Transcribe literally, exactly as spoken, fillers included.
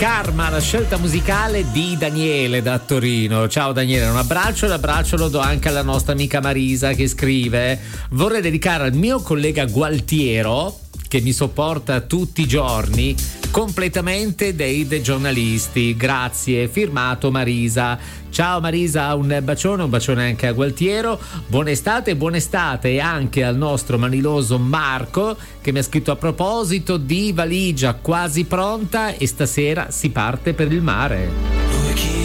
Karma, la scelta musicale di Daniele da Torino. Ciao Daniele, un abbraccio, l'abbraccio lo do anche alla nostra amica Marisa che scrive: vorrei dedicare al mio collega Gualtiero, che mi sopporta tutti i giorni, completamente dei, dei giornalisti. Grazie, firmato Marisa. Ciao Marisa, un bacione, un bacione anche a Gualtiero. Buona estate, buona estate anche al nostro maniloso Marco, che mi ha scritto: a proposito di valigia quasi pronta e stasera si parte per il mare.